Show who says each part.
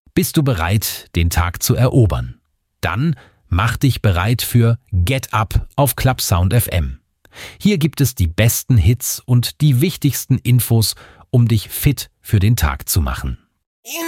Speaker 1: Bist du bereit, den Tag zu erobern? Dann mach dich bereit für Get Up auf Clubsound FM. Hier gibt es die besten Hits und die wichtigsten Infos, um dich fit für den Tag zu machen.